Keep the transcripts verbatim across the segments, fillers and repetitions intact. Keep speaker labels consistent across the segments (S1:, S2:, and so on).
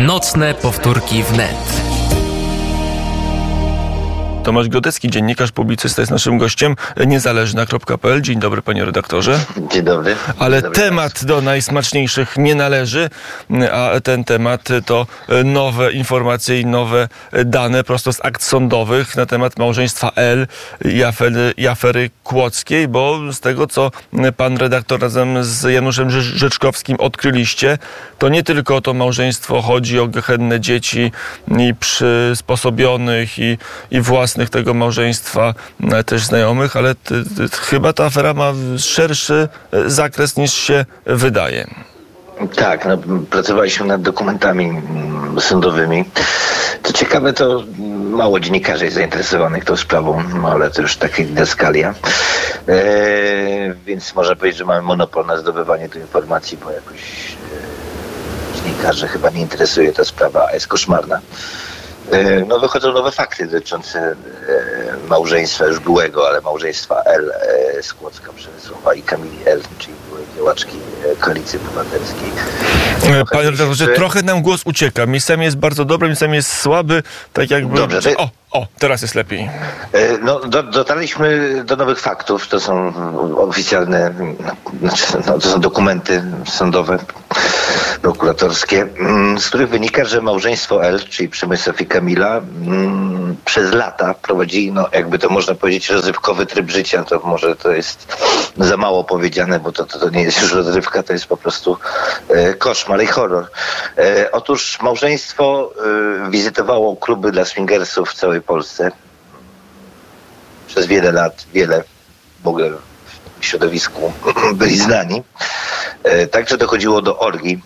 S1: Nocne powtórki wnet.
S2: Tomasz Godecki, dziennikarz, publicysta, jest naszym gościem. niezależna kropka p l. Dzień dobry, panie redaktorze.
S3: Dzień dobry.
S2: Ale
S3: Dzień dobry
S2: temat
S3: państwu.
S2: do najsmaczniejszych nie należy, a ten temat to nowe informacje i nowe dane prosto z akt sądowych na temat małżeństwa L i afery, i afery kłodzkiej, bo z tego, co pan redaktor razem z Januszem Rzeczkowskim odkryliście, to nie tylko o to małżeństwo chodzi, o gehenne dzieci i przysposobionych i, i własnych tego małżeństwa, też znajomych, ale t, t, chyba ta afera ma szerszy zakres niż się wydaje.
S3: Tak, no, pracowaliśmy nad dokumentami mm, sądowymi. Co ciekawe, to mało dziennikarzy jest zainteresowanych tą sprawą, no, ale to już taka didaskalia. E, więc można powiedzieć, że mamy monopol na zdobywanie tych informacji, bo jakoś e, dziennikarzy chyba nie interesuje ta sprawa, a jest koszmarna. No wychodzą nowe fakty dotyczące e, małżeństwa już byłego, ale małżeństwa L e, z Kłodzka Przemysłowa i Kamili L, czyli byłej działaczki e, Koalicji Obywatelskiej.
S2: Panie redaktorze, trochę nam głos ucieka. Miejscami jest bardzo dobry, miejscami jest słaby, tak jakby...
S3: Dobrze, to...
S2: O, o, teraz jest lepiej.
S3: E, no, do, dotarliśmy do nowych faktów. To są oficjalne, znaczy, no, to są dokumenty sądowe, prokuratorskie, z których wynika, że małżeństwo L, czyli Przemysław i Kamila, mm, przez lata prowadzi, no jakby to można powiedzieć, rozrywkowy tryb życia. To może to jest za mało powiedziane, bo to, to, to nie jest już rozrywka, to jest po prostu e, koszmar i horror. E, otóż małżeństwo e, wizytowało kluby dla swingersów w całej Polsce. Przez wiele lat, wiele w ogóle w środowisku byli znani. E, także dochodziło do orgii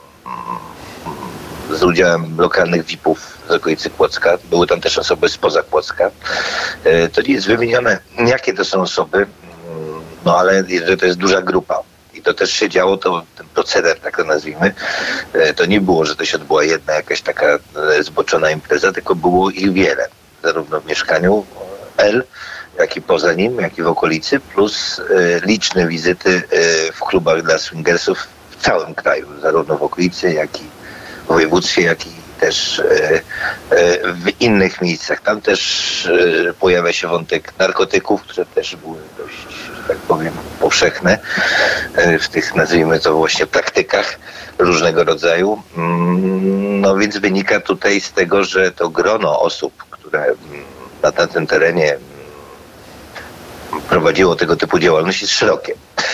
S3: z udziałem lokalnych V I P-ów z okolicy Kłodzka. Były tam też osoby spoza Kłodzka. To nie jest wymienione, jakie to są osoby, no ale że to jest duża grupa. I to też się działo, to ten proceder, tak to nazwijmy, to nie było, że to się odbyła jedna jakaś taka zboczona impreza, tylko było ich wiele. Zarówno w mieszkaniu L, jak i poza nim, jak i w okolicy, plus liczne wizyty w klubach dla swingersów w całym kraju, zarówno w okolicy, jak i w województwie, jak i też w innych miejscach. Tam też pojawia się wątek narkotyków, które też były dość, że tak powiem, powszechne w tych, nazwijmy to właśnie, praktykach różnego rodzaju. No więc wynika tutaj z tego, że to grono osób, które na tamtym terenie prowadziło tego typu działalność, jest szerokie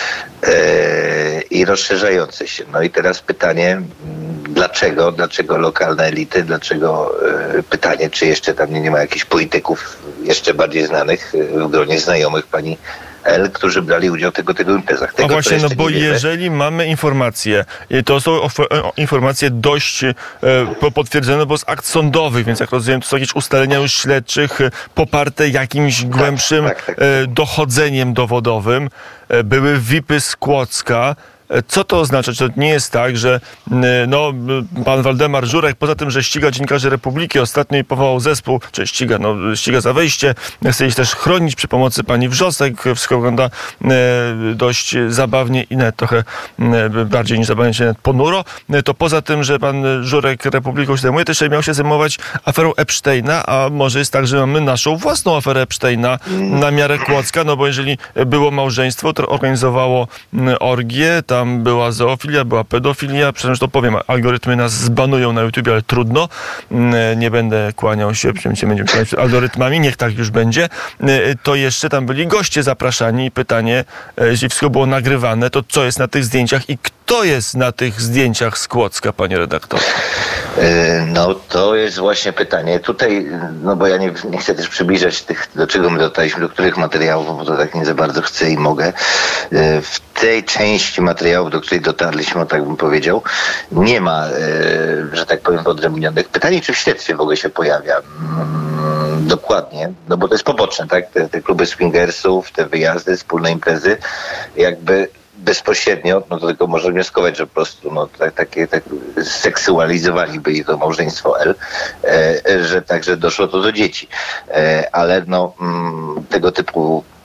S3: i rozszerzające się. No i teraz pytanie, dlaczego, dlaczego lokalne elity, dlaczego e, pytanie, czy jeszcze tam nie, nie ma jakichś polityków jeszcze bardziej znanych w gronie znajomych pani L, którzy brali udział w tego, tego imprezach. Tego,
S2: no właśnie, no bo
S3: wiemy.
S2: Jeżeli mamy informacje, to są informacje dość e, potwierdzone, bo z akt sądowych, więc jak rozumiem, to są jakieś ustalenia już śledczych poparte jakimś głębszym
S3: tak, tak, tak.
S2: E, dochodzeniem dowodowym. E, były V I P-y z Kłodzka. Co to oznacza? Czy to nie jest tak, że no, pan Waldemar Żurek, poza tym, że ściga dziennikarzy Republiki, ostatnio i powołał zespół, czy ściga, no, ściga za wejście, chce ich też chronić przy pomocy pani Wrzosek, wszystko wygląda e, dość zabawnie i nawet trochę e, bardziej niż zabawnie, się nawet ponuro, to poza tym, że pan Żurek Republiką się zajmuje, też miał się zajmować aferą Epsteina, a może jest tak, że mamy naszą własną aferę Epsteina na miarę Kłodzka, no bo jeżeli było małżeństwo, to organizowało orgię, tam była zoofilia, była pedofilia. Przecież to powiem, algorytmy nas zbanują na YouTube, ale trudno. Nie będę kłaniał się, będziemy się przed algorytmami, niech tak już będzie. To jeszcze tam byli goście zapraszani i pytanie, jeśli wszystko było nagrywane, to co jest na tych zdjęciach i kto jest na tych zdjęciach z Kłodzka, panie redaktorze?
S3: No to jest właśnie pytanie. Tutaj, no bo ja nie, nie chcę też przybliżać tych, do czego my dotarliśmy, do których materiałów, bo to tak nie za bardzo chcę i mogę. W tej części materiałów, do której dotarliśmy, tak bym powiedział, nie ma, że tak powiem, wyodrębnionych. Pytanie, czy w śledztwie w ogóle się pojawia. Dokładnie, no bo to jest poboczne, tak? Te, te kluby swingersów, te wyjazdy, wspólne imprezy, jakby bezpośrednio, no to tylko można wnioskować, że po prostu no, tak, takie tak, seksualizowaliby to małżeństwo L, e, że także doszło to do dzieci. E, ale no, m, tego typu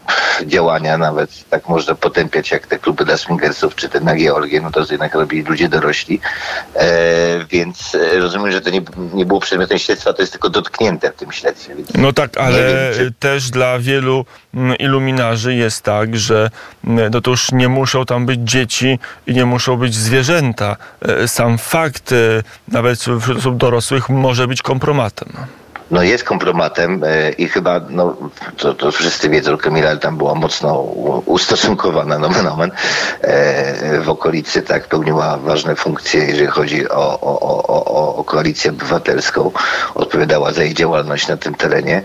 S3: działania, nawet tak można potępiać jak te kluby dla swingersów, czy te na Georgię, no to jednak robili ludzie dorośli. E, więc rozumiem, że to nie, nie było przedmiotem śledztwa, to jest tylko dotknięte w tym śledztwie. Więc
S2: no tak, ale
S3: wiem, czy...
S2: też dla wielu iluminarzy jest tak, że no to już nie muszą tam być dzieci i nie muszą być zwierzęta. Sam fakt, nawet wśród osób dorosłych, może być kompromatem.
S3: No jest kompromatem e, i chyba, no to, to wszyscy wiedzą, Kamila tam była mocno ustosunkowana, nomen omen, e, w okolicy, tak, pełniła ważne funkcje, jeżeli chodzi o, o, o, o, o koalicję obywatelską, odpowiadała za jej działalność na tym terenie,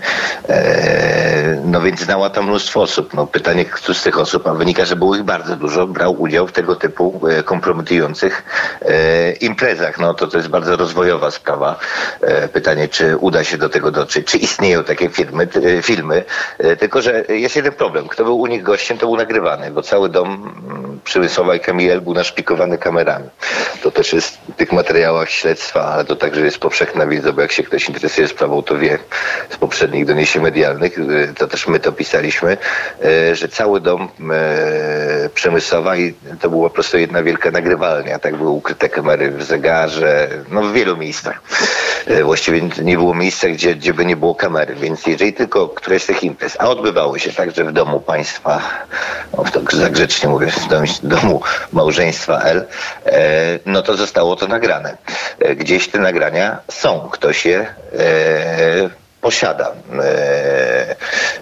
S3: e, no więc znała tam mnóstwo osób. No pytanie, kto z tych osób, a wynika, że było ich bardzo dużo, brał udział w tego typu e, kompromitujących e, imprezach. No to to jest bardzo rozwojowa sprawa. E, pytanie, czy uda się do tego dotrzeć, czy istnieją takie firmy, t- filmy, e, tylko że jest jeden problem. Kto był u nich gościem, to był nagrywany, bo cały dom m, Przemysława i Kamili L. był naszpikowany kamerami. To też jest w tych materiałach śledztwa, ale to także jest powszechna wiedza, bo jak się ktoś interesuje sprawą, to wie z poprzednich doniesień medialnych, e, to też my to pisaliśmy, e, że cały dom e, Przemysława i to była po prostu jedna wielka nagrywalnia, tak były ukryte kamery w zegarze, no w wielu miejscach. E, właściwie nie było miejsca, gdzie Gdzie, gdzie by nie było kamery, więc jeżeli tylko któreś z tych imprez, a odbywały się także w domu państwa, no tak za grzecznie mówię, w domu, domu małżeństwa L, e, no to zostało to nagrane. E, gdzieś te nagrania są, ktoś je e, posiada. E, e,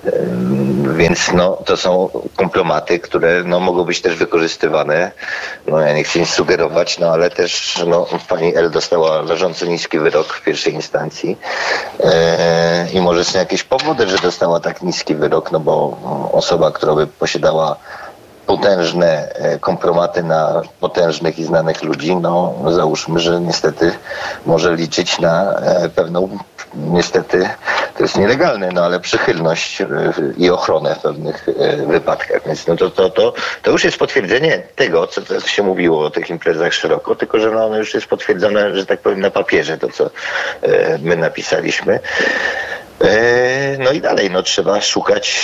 S3: więc no, to są kompromaty, które no, mogą być też wykorzystywane. No, ja nie chcę nic sugerować, no ale też no, pani L. dostała leżący niski wyrok w pierwszej instancji e, i może są jakieś powody, że dostała tak niski wyrok, no bo osoba, która by posiadała potężne kompromaty na potężnych i znanych ludzi, no załóżmy, że niestety może liczyć na pewną, niestety to jest nielegalne, no ale przychylność i ochronę w pewnych wypadkach. Więc no to, to, to, to już jest potwierdzenie tego, co to się mówiło o tych imprezach szeroko, tylko że no ono już jest potwierdzone, że tak powiem, na papierze, to co my napisaliśmy. No i dalej, no trzeba szukać,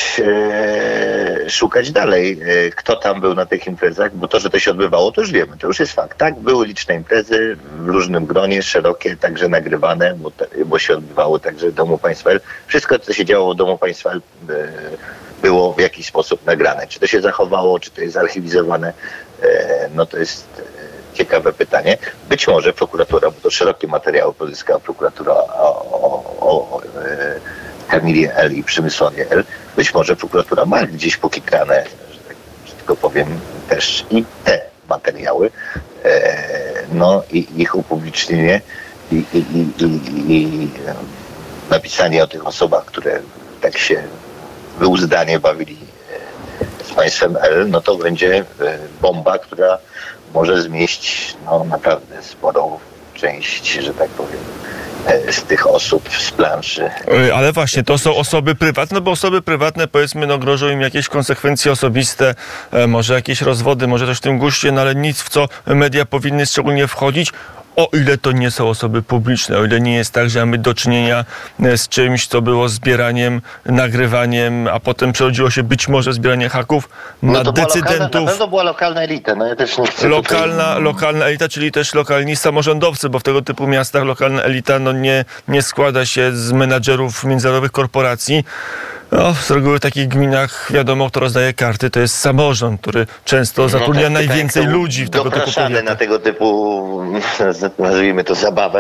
S3: e, szukać dalej, e, kto tam był na tych imprezach, bo to, że to się odbywało, to już wiemy, to już jest fakt. Tak, były liczne imprezy w różnym gronie, szerokie, także nagrywane, bo, te, bo się odbywało także w Domu Państwa L. Wszystko, co się działo w Domu Państwa L, e, było w jakiś sposób nagrane. Czy to się zachowało, czy to jest archiwizowane, e, no to jest ciekawe pytanie. Być może prokuratura, bo to szerokie materiały pozyskała prokuratura o, o, o e, Kamili L. i Przemysławie L. Być może prokuratura ma gdzieś pokikrane, że tak że tylko powiem, też i te materiały, e, no i ich upublicznienie i, i, i, i, i napisanie o tych osobach, które tak się wyuzdanie bawili z państwem L, no to będzie bomba, która może zmieść no, naprawdę sporą część, że tak powiem, z tych osób z planszy.
S2: Ale właśnie, to są osoby prywatne, no bo osoby prywatne, powiedzmy, no grożą im jakieś konsekwencje osobiste, może jakieś rozwody, może coś w tym guście, no ale nic, w co media powinny szczególnie wchodzić, o ile to nie są osoby publiczne, o ile nie jest tak, że mamy do czynienia z czymś, co było zbieraniem, nagrywaniem, a potem przerodziło się być może zbieranie haków na
S3: no to
S2: decydentów.
S3: Lokalna, na pewno była lokalna elita, no ja też nie chcę
S2: Lokalna,
S3: tutaj...
S2: lokalna elita, czyli też lokalni samorządowcy, bo w tego typu miastach lokalna elita no nie, nie składa się z menadżerów międzynarodowych korporacji. No, z reguły w takich gminach wiadomo, kto rozdaje karty, to jest samorząd, który często zatrudnia no, tak, najwięcej tak, ludzi w tego typu powiatach.
S3: Na tego typu, nazwijmy to, zabawę.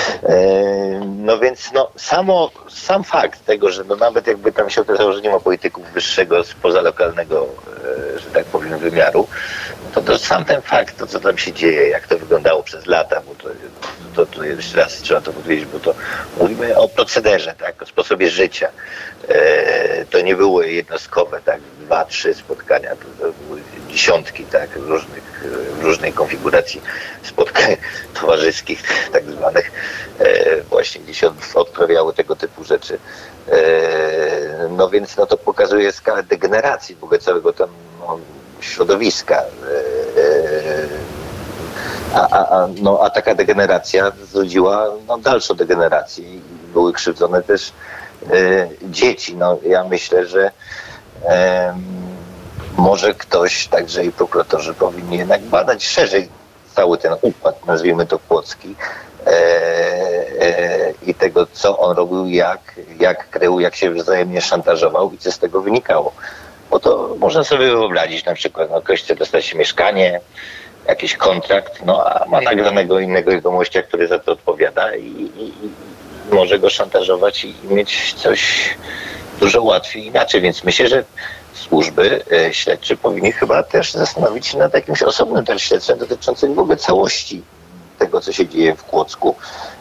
S3: No więc no, samo, sam fakt tego, że no nawet jakby tam się okazało, że nie ma polityków wyższego spoza lokalnego, że tak powiem, wymiaru, to, to sam ten fakt, to co tam się dzieje, jak to wyglądało przez lata, bo to, to, to jeszcze raz trzeba to powiedzieć, bo to mówimy o procederze, tak, o sposobie życia. To nie były jednostkowe, tak, dwa, trzy spotkania, to, to były dziesiątki, tak, różnych, w różnej konfiguracji spotkań towarzyskich, tak zwanych, e, właśnie gdzie się odprawiały tego typu rzeczy. E, no więc no to pokazuje skalę degeneracji w ogóle całego tam no, środowiska. E, a, a, a, no, a taka degeneracja zrodziła no, dalszą degenerację i były krzywdzone też E, dzieci. No, ja myślę, że em, może ktoś, także i prokuratorzy powinni jednak badać szerzej cały ten układ, nazwijmy to kłodzki, e, e, i tego, co on robił, jak, jak krył, jak się wzajemnie szantażował i co z tego wynikało. Bo to można sobie wyobrazić, na przykład, no, ktoś chce dostać mieszkanie, jakiś kontrakt, no a ma nagranego innego jegomościa, który za to odpowiada i, i, i może go szantażować i, i mieć coś dużo łatwiej inaczej. Więc myślę, że służby e, śledcze powinny chyba też zastanowić się nad jakimś osobnym też śledztwem dotyczącym w ogóle całości tego, co się dzieje w Kłodzku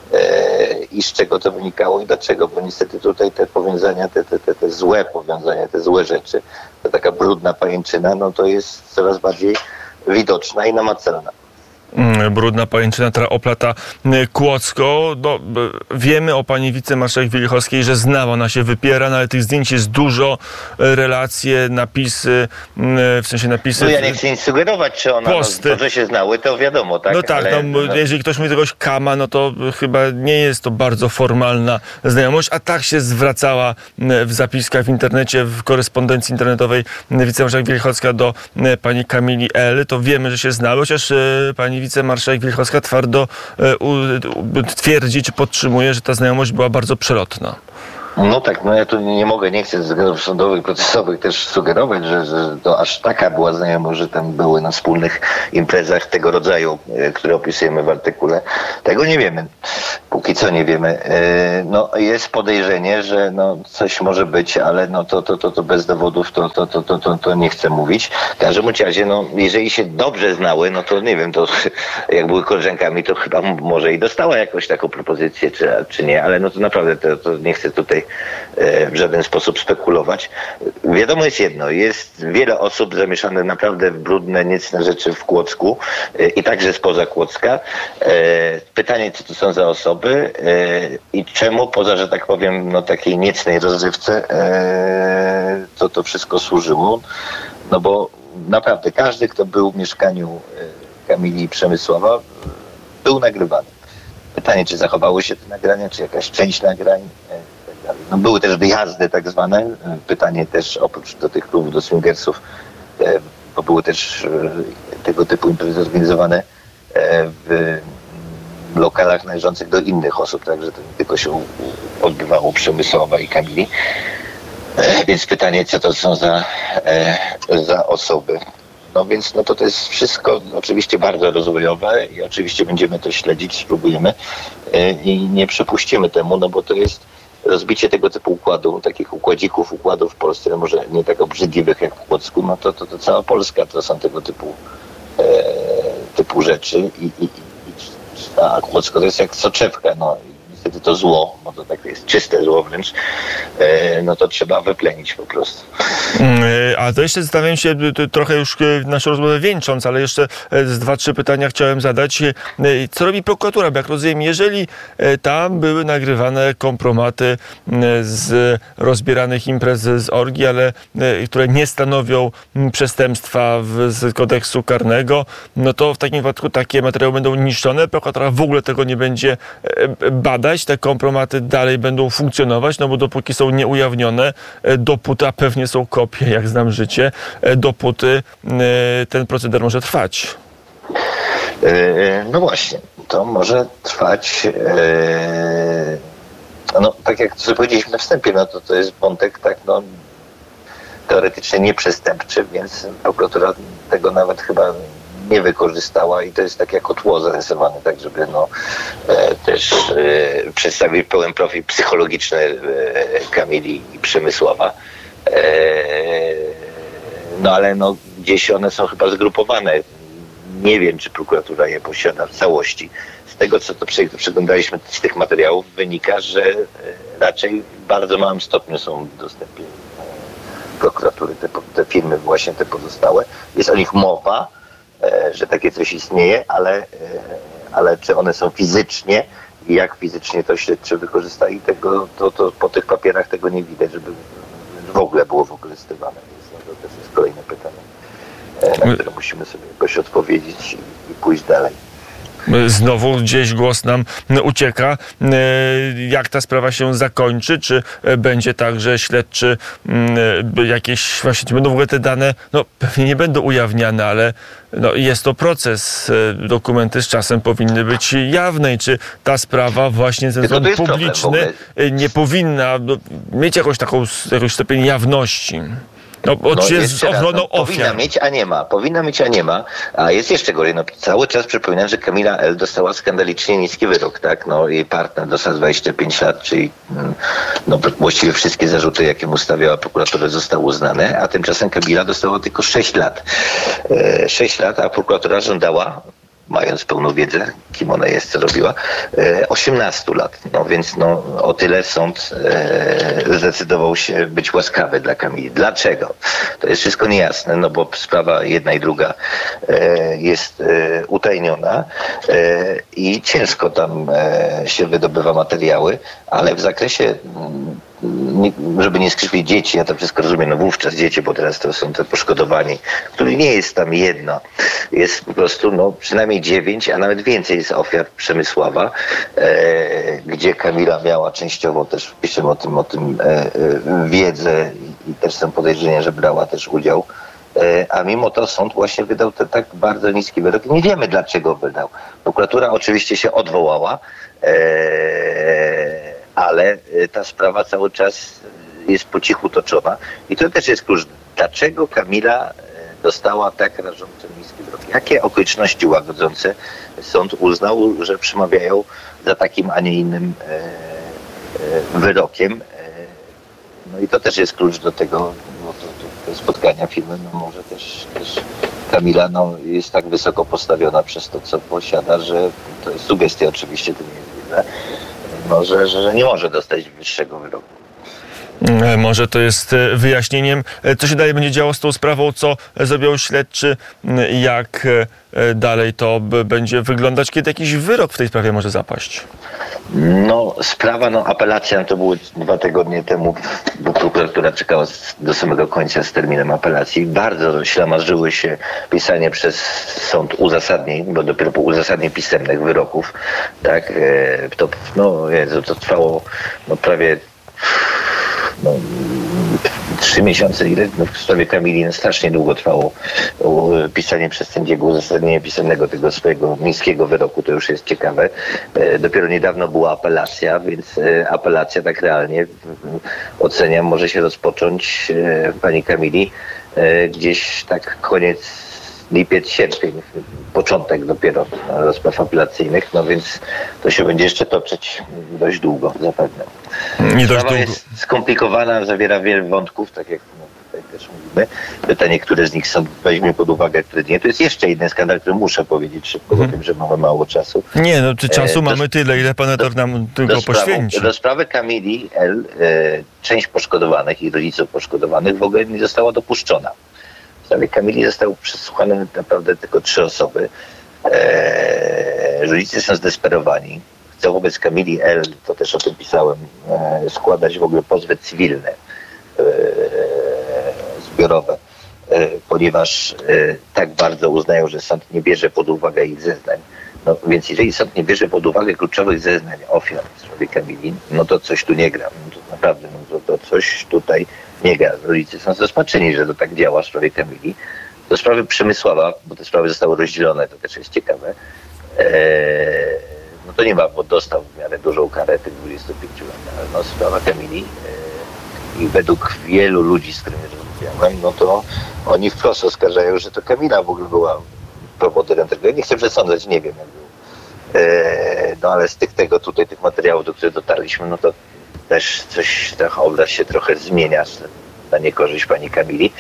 S3: e, i z czego to wynikało i dlaczego, bo niestety tutaj te powiązania, te, te, te, te złe powiązania, te złe rzeczy, to taka brudna pajęczyna, no to jest coraz bardziej widoczna i namacalna.
S2: Brudna pajęczyna, która oplata Kłodzko. No, wiemy o pani wicemarszałek Wielichowskiej, że zna, ona się wypiera, no, ale tych zdjęć jest dużo, relacje, napisy, w sensie napisy...
S3: No ja nie chcę nic sugerować, czy ona
S2: posty.
S3: No, to, że się znały, to wiadomo, tak?
S2: No tak,
S3: ale,
S2: no,
S3: no,
S2: jeżeli ktoś mówi kogoś kama, no to chyba nie jest to bardzo formalna znajomość, a tak się zwracała w zapiskach w internecie, w korespondencji internetowej wicemarszałek Wielichowska do pani Kamili L. To wiemy, że się znały, chociaż pani wicemarszałek Wielichowska twardo e, twierdzi, czy podtrzymuje, że ta znajomość była bardzo przelotna.
S3: No tak, no ja tu nie mogę, nie chcę z względów sądowych, procesowych też sugerować, że, że to aż taka była znajomość, że tam były na wspólnych imprezach tego rodzaju, które opisujemy w artykule. Tego nie wiemy. Póki co nie wiemy. No jest podejrzenie, że no coś może być, ale no to, to, to, to bez dowodów to, to, to, to, to, to nie chcę mówić. W każdym razie, no jeżeli się dobrze znały, no to nie wiem, to jak były koleżankami, to chyba może i dostała jakąś taką propozycję, czy, czy nie, ale no to naprawdę to, to nie chcę tutaj w żaden sposób spekulować. Wiadomo jest jedno, jest wiele osób zamieszanych naprawdę w brudne, niecne rzeczy w Kłodzku i także spoza Kłodzka. Pytanie, co to są za osoby i czemu poza, że tak powiem, no takiej niecnej rozrywce to to wszystko służyło. No bo naprawdę każdy, kto był w mieszkaniu Kamili i Przemysława, był nagrywany. Pytanie, czy zachowały się te nagrania, czy jakaś część nagrań. No, były też wyjazdy tak zwane. Pytanie też oprócz do tych klubów, do swingersów, bo były też tego typu imprezy zorganizowane w lokalach należących do innych osób, także to nie tylko się odbywało Przemysława i Kamili. Więc pytanie, co to są za, za osoby. No więc no to, to jest wszystko oczywiście bardzo rozwojowe i oczywiście będziemy to śledzić, spróbujemy i nie przypuścimy temu, no bo to jest rozbicie tego typu układu, takich układzików, układów w Polsce, może nie tak obrzydliwych jak w Kłodzku, no to, to, to cała Polska to są tego typu, e, typu rzeczy i, i, i, a Kłodzko to jest jak soczewka, no i niestety to zło, bo to tak jest czyste zło wręcz, e, no to trzeba wyplenić po prostu.
S2: A to jeszcze zastanawiam się, trochę już naszą rozmowę wieńcząc, ale jeszcze z dwa, trzy pytania chciałem zadać. Co robi prokuratura? Bo jak rozumiem, jeżeli tam były nagrywane kompromaty z rozbieranych imprez z orgii, ale które nie stanowią przestępstwa z kodeksu karnego, no to w takim wypadku takie materiały będą niszczone. Prokuratura w ogóle tego nie będzie badać. Te kompromaty dalej będą funkcjonować, no bo dopóki są nieujawnione, dopóty, a pewnie są kopie, jak znam życie, dopóty ten proceder może trwać.
S3: No właśnie, to może trwać. No tak jak sobie powiedzieliśmy na wstępie, no to to jest wątek tak no teoretycznie nieprzestępczy, więc prokuratura tego nawet chyba nie wykorzystała i to jest tak jako tło zarysowane, tak żeby no e, też e, przedstawić pełen profil psychologiczny e, Kamili i Przemysława. E, no ale no gdzieś one są chyba zgrupowane. Nie wiem, czy prokuratura je posiada w całości. Z tego, co to przeglądaliśmy z tych materiałów, wynika, że e, raczej w bardzo małym stopniu są dostępne prokuratury, te, te firmy właśnie te pozostałe. Jest o nich mowa, że takie coś istnieje, ale, ale czy one są fizycznie i jak fizycznie to śledczy wykorzystali tego, to, to po tych papierach tego nie widać, żeby w ogóle było wykorzystywane. Więc no, to też jest kolejne pytanie, na które musimy sobie jakoś odpowiedzieć i, i pójść dalej.
S2: Znowu gdzieś głos nam ucieka. Jak ta sprawa się zakończy? Czy będzie tak, że śledczy jakieś właśnie będą w ogóle te dane, no pewnie nie będą ujawniane, ale no, jest to proces. Dokumenty z czasem powinny być jawne i czy ta sprawa właśnie ten sąd publiczny nie powinna mieć jakąś taką jakąś stopień jawności? No, no jest z ochroną no, ofiar.
S3: Powinna mieć, a nie ma. Powinna mieć, a nie ma. A jest jeszcze gorzej. No, cały czas przypominam, że Kamila L. dostała skandalicznie niski wyrok, tak? No, jej partner dostał dwadzieścia pięć lat, czyli no, właściwie wszystkie zarzuty, jakie mu stawiała prokuratura, zostały uznane, a tymczasem Kamila dostała tylko sześć lat. E, sześć lat, a prokuratura żądała, mając pełną wiedzę, kim ona jest, co robiła, osiemnaście lat. No więc no, o tyle sąd e, zdecydował się być łaskawy dla Kamili. Dlaczego? To jest wszystko niejasne, no bo sprawa jedna i druga e, jest e, utajniona e, i ciężko tam e, się wydobywa materiały, ale w zakresie Nie, żeby nie skrzywdzić dzieci, ja to wszystko rozumiem, no wówczas dzieci, bo teraz to są te poszkodowani, których nie jest tam jedno, jest po prostu no przynajmniej dziewięć, a nawet więcej jest ofiar Przemysława, e, gdzie Kamila miała częściowo też, piszemy o tym, o tym e, e, wiedzę i, i też są podejrzenia, że brała też udział, e, a mimo to sąd właśnie wydał ten tak bardzo niski wyrok. Nie wiemy, dlaczego wydał. Prokuratura oczywiście się odwołała, e, ale ta sprawa cały czas jest po cichu toczona. I to też jest klucz. Dlaczego Kamila dostała tak rażąco niski wyrok? Jakie okoliczności łagodzące sąd uznał, że przemawiają za takim, a nie innym wyrokiem? No i to też jest klucz do tego, no to, to, to spotkania firmy. No może też, też Kamila no, jest tak wysoko postawiona przez to, co posiada, że to jest sugestia oczywiście, to nie jest źle. No, że, że nie może dostać wyższego wyroku.
S2: Może to jest wyjaśnieniem. Co się dalej będzie działo z tą sprawą? Co zrobią śledczy? Jak dalej to będzie wyglądać? Kiedy jakiś wyrok w tej sprawie może zapaść?
S3: No sprawa, no apelacja, no to było dwa tygodnie temu, bo prokuratura czekała do samego końca z terminem apelacji. Bardzo ślamażyły się pisanie przez sąd uzasadnień, bo dopiero po uzasadnień pisemnych wyroków, tak, to, no Jezu, to trwało no, prawie no, trzy miesiące, ile no, w sprawie Kamili no, strasznie długo trwało pisanie przez sędziego uzasadnienia pisemnego tego swojego niskiego wyroku, to już jest ciekawe. E, dopiero niedawno była apelacja, więc e, apelacja tak realnie oceniam może się rozpocząć e, pani Kamili e, gdzieś tak koniec lipiec, sierpień, początek dopiero rozpraw apelacyjnych, no więc to się będzie jeszcze toczyć dość długo zapewne.
S2: Nie dość
S3: Sprawa
S2: długo.
S3: jest skomplikowana, zawiera wiele wątków, tak jak no, tutaj też mówimy. Pytanie, które z nich sąd weźmie pod uwagę, które nie. To jest jeszcze jeden skandal, który muszę powiedzieć szybko, hmm. o tym, że mamy mało czasu.
S2: Nie, no czy czasu
S3: e,
S2: mamy do, tyle, ile pan redaktor nam tylko do poświęci.
S3: Sprawy, do sprawy Kamili L. E, część poszkodowanych i rodziców poszkodowanych w ogóle nie została dopuszczona. W sprawie Kamili zostały przesłuchane naprawdę tylko trzy osoby. E, rodzice są zdesperowani. Chcą wobec Kamili L., to też o tym pisałem, e, składać w ogóle pozwy cywilne, e, zbiorowe, e, ponieważ e, tak bardzo uznają, że sąd nie bierze pod uwagę ich zeznań. No, więc jeżeli sąd nie bierze pod uwagę kluczowych zeznań ofiar w sprawie Kamili, no to coś tu nie gra. No to naprawdę, no to, to coś tutaj nie gra. Rodzice są zrozpaczeni, że to tak działa w sprawie Kamili. Do sprawy Przemysława, bo te sprawy zostały rozdzielone, to też jest ciekawe, e, no to nie ma, bo dostał w miarę dużą karę tych dwudziestu pięciu lat, ale no sprawa Kamili e, i według wielu ludzi, z którymi rozmawiałem, no to oni wprost oskarżają, że to Kamila w ogóle była promotérem tego. Ja nie chcę przesądzać, nie wiem jak było. E, no ale z tych tego tutaj, tych materiałów, do których dotarliśmy, no to też coś, trochę obraz się trochę zmienia na niekorzyść pani Kamili.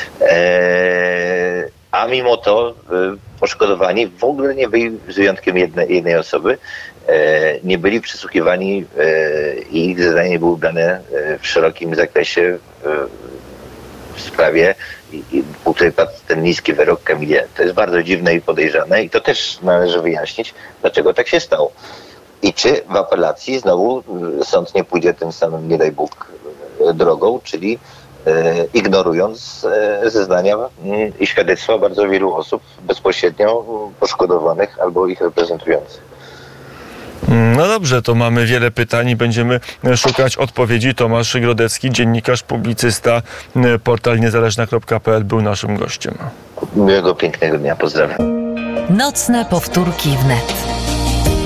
S3: E, a mimo to e, poszkodowani w ogóle nie byli, z wyjątkiem jednej, jednej osoby, e, nie byli przesłuchiwani e, i ich zeznanie było dane e, w szerokim zakresie e, w sprawie, i, i, u której padł ten niski wyrok Kamili. To jest bardzo dziwne i podejrzane i to też należy wyjaśnić, dlaczego tak się stało. I czy w apelacji znowu sąd nie pójdzie tym samym, nie daj Bóg, drogą, czyli ignorując zeznania i świadectwa bardzo wielu osób bezpośrednio poszkodowanych albo ich reprezentujących.
S2: No dobrze, to mamy wiele pytań i będziemy szukać odpowiedzi. Tomasz Grodecki, dziennikarz, publicysta, portal niezależna kropka p l był naszym gościem.
S3: Miłego, pięknego dnia, pozdrawiam.
S4: Nocne powtórki wnet.